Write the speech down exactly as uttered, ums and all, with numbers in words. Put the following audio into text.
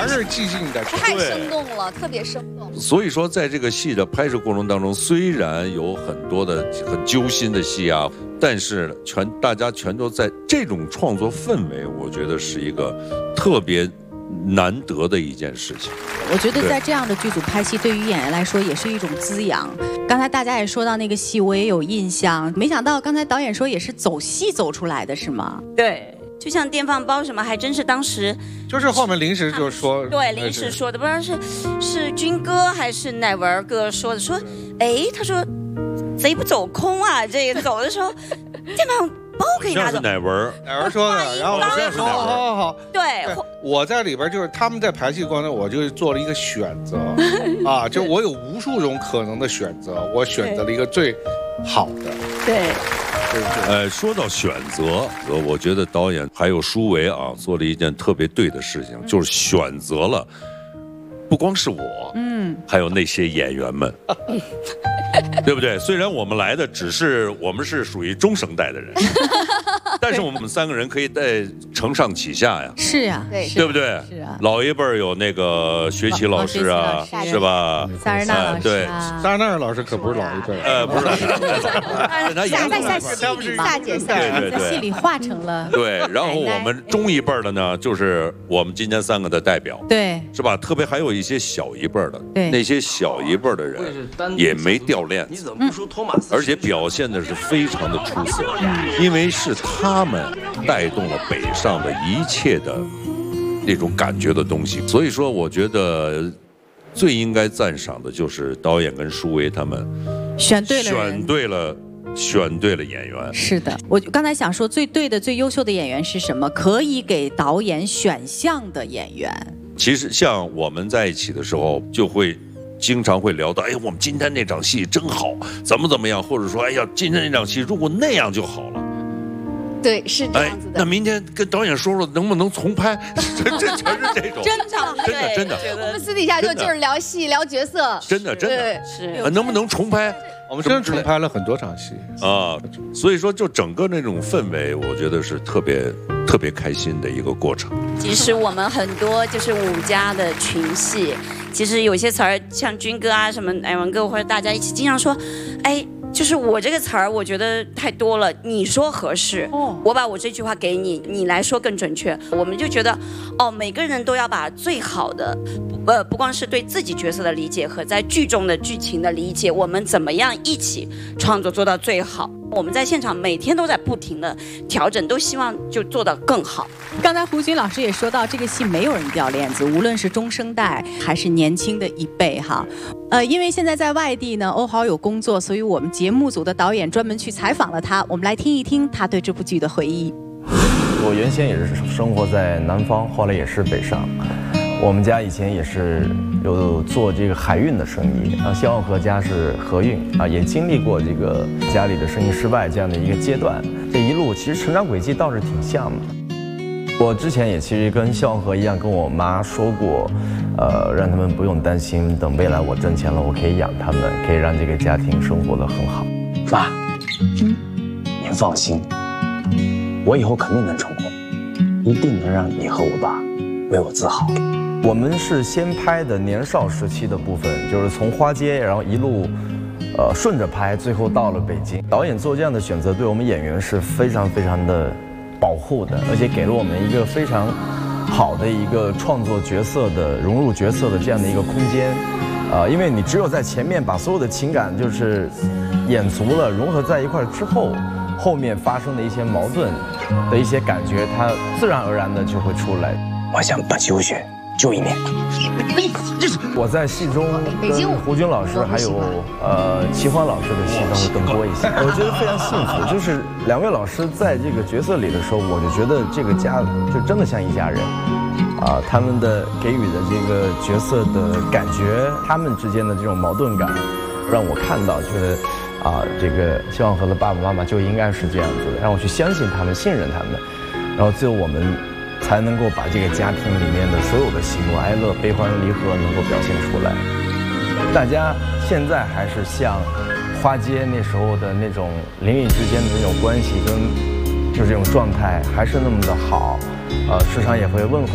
是寂静的， 太生动了，特别生动。 所以说，在这个戏的拍摄过程当中，虽然有很多的很揪心的戏啊，但是全大家全都在这种创作氛围，我觉得是一个特别难得的一件事情。 我觉得在这样的剧组拍戏，对于演员来说也是一种滋养。刚才大家也说到那个戏，我也有印象。没想到刚才导演说也是走戏走出来的，是吗？ 对。就像电饭煲什么，还真是当时就是后面临时就说， 对，临时说的，不知道是是军哥还是乃文哥说的，说，哎，他说贼不走空啊，这个走的时候电饭煲可以拿走。 是乃文， 乃文说的，然后我说好好好好， 对， 我在里边就是他们在排戏过程中，我就做了一个选择啊，就我有无数种可能的选择，我选择了一个最好的， 对。 呃，说到选择，我觉得导演还有舒维啊，做了一件特别对的事情，就是选择了，不光是我，嗯，还有那些演员们，对不对？虽然我们来的只是我们是属于中生代的人，但是我们三个人可以在承上启下呀。 是呀， 对， 对不对？ 是啊。 老一辈儿有那个学习老师啊，是吧？ 萨尔纳老师， 对，萨尔纳老师可不是老一辈儿， 呃，不是， 他演在戏里嘛， 大姐， 对对对， 在戏里化成了。 对，然后我们中一辈儿的呢，就是我们今天三个的代表， 对， 是吧？特别还有一些小一辈儿的， 对， 那些小一辈儿的人也没掉链子，你怎么不说托马斯？而且表现的是非常的出色，因为是他们带动了北上的一切的那种感觉的东西，所以说我觉得最应该赞赏的就是导演跟舒维他们选对了人， 选对了。选对了演员。 是的，我刚才想说最对的最优秀的演员是什么？可以给导演选项的演员。 其实像我们在一起的时候，就会经常会聊到，哎，我们今天那场戏真好，怎么怎么样，或者说，哎呀，今天那场戏如果那样就好了。 对，是这样子的。 哎、那明天跟导演说说，能不能重拍？这这全是这种。 真的， 真的，真的。 我们私底下就就是聊戏、聊角色。 真的，真的。 是。 啊，能不能重拍？ 我们真的重拍了很多场戏啊，所以说就整个那种氛围，我觉得是特别特别开心的一个过程。 其实我们很多就是五家的群戏，其实有些词儿像军哥啊、什么乃文哥或者大家一起经常说，哎。就是我这个词儿，我觉得太多了。你说合适，哦，我把我这句话给你，你来说更准确。我们就觉得，哦，每个人都要把最好的，呃，不光是对自己角色的理解和在剧中的剧情的理解，我们怎么样一起创作做到最好。我们在现场每天都在不停的调整，都希望就做到更好。 刚才胡军老师也说到，这个戏没有人掉链子，无论是中生代还是年轻的一辈哈。呃，因为现在在外地呢，欧豪有工作，所以我们节目组的导演专门去采访了他，我们来听一听他对这部剧的回忆。 我原先也是生活在南方，后来也是北上。我们家以前也是有做这个海运的生意，啊，希望和家是河运啊，也经历过这个家里的生意失败这样的一个阶段。这一路其实成长轨迹倒是挺像的。我之前也其实跟希望和一样跟我妈说过，呃，让他们不用担心，等未来我挣钱了，我可以养他们，可以让这个家庭生活得很好。 妈，嗯，您放心，我以后肯定能成功，一定能让你和我爸为我自豪。 我们是先拍的年少时期的部分，就是从花街，然后一路，呃，顺着拍，最后到了北京。导演做这样的选择，对我们演员是非常非常的保护的，而且给了我们一个非常好的一个创作角色的融入角色的这样的一个空间。呃，因为你只有在前面把所有的情感就是演足了，融合在一块之后，后面发生的一些矛盾的一些感觉，它自然而然的就会出来。 我想不休学。就一年， 我在戏中跟胡军老师还有呃齐欢老师的戏中会更多一些，我觉得非常幸福。就是两位老师在这个角色里的时候，我就觉得这个家就真的像一家人，啊，他们的给予的这个角色的感觉，他们之间的这种矛盾感，让我看到觉得啊，这个希望和的爸爸妈妈就应该是这样子的，让我去相信他们，信任他们，然后最后我们。才能够把这个家庭里面的所有的喜怒哀乐、悲欢离合能够表现出来。大家现在还是像花街那时候的那种邻里之间的那种关系跟就是这种状态，还是那么的好，呃，时常也会问候。